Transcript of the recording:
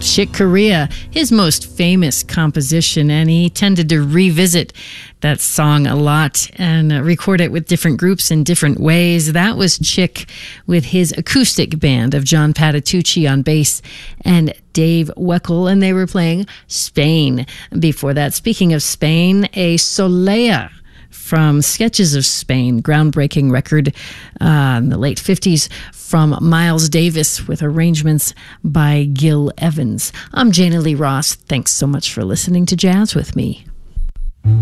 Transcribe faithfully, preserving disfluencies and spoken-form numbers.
Chick Corea, his most famous composition, and he tended to revisit that song a lot and uh, record it with different groups in different ways. That was Chick with his acoustic band of John Patitucci on bass and Dave Weckl, and they were playing Spain. Before that, speaking of Spain, a Soleá from Sketches of Spain, groundbreaking record uh, in the late fifties from Miles Davis with arrangements by Gil Evans. I'm Jana Lee Ross. Thanks so much for listening to Jazz with Me.